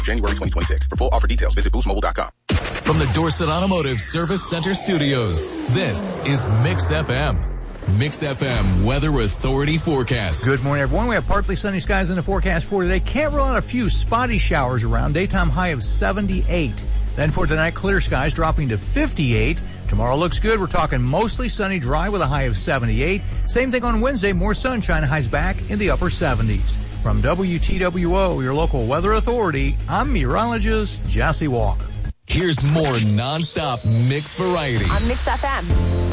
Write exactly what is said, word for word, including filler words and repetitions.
January twenty twenty-six. For full offer details, visit boost mobile dot com. From the Dorset Automotive Service Center Studios, this is Mix F M. Mix F M Weather Authority forecast. Good morning, everyone. We have partly sunny skies in the forecast for today. Can't rule out a few spotty showers around. Daytime high of seventy-eight. Then for tonight, clear skies dropping to fifty-eight. Tomorrow looks good. We're talking mostly sunny, dry with a high of seventy-eight. Same thing on Wednesday. More sunshine, highs back in the upper seventies. From W T W O, your local weather authority, I'm meteorologist Jesse Walker. Here's more nonstop mix variety on Mix F M.